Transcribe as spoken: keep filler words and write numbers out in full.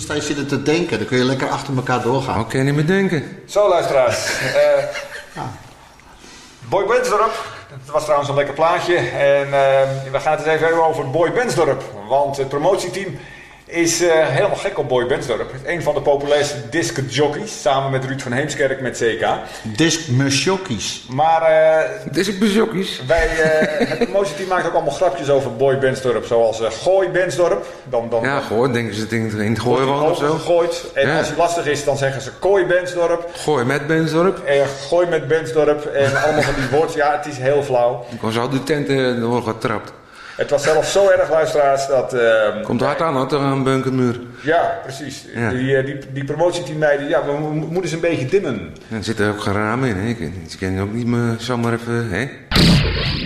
sta je zitten te denken. Dan kun je lekker achter elkaar doorgaan. Hoe kan je niet meer denken? Zo, luisteraars. Uh, ja. Boy Bensdorp. Dat was trouwens een lekker plaatje. En uh, we gaan het eens even hebben over Boy Bensdorp. Want het promotieteam is uh, helemaal gek op Boy Bensdorp. Een van de populairste discjockeys. Samen met Ruud van Heemskerk met C K. Discjockeys. Maar uh, Discjockeys. Wij, uh, het promotieteam maakt ook allemaal grapjes over Boy Bensdorp. Zoals uh, Gooi Bensdorp. Dan, dan, ja, gooi. Denken ze het in, in het gooien wonen of zo. Gegooid. En ja. Als het lastig is, dan zeggen ze Kooi Bensdorp. Gooi met Bensdorp. En gooi met Bensdorp. En allemaal van die woorden. Ja, het is heel flauw. Ik was al die tenten door getrapt. Het was zelfs zo erg, luisteraars, dat... Uh, Komt hard aan, had er een bunkermuur. Ja, precies. Ja. Die, die, die promotieteammeiden, ja, we moeten ze een beetje dimmen. Er zitten ook geen ramen in, hè. Ik, ik kan ook niet meer zomaar even, hè.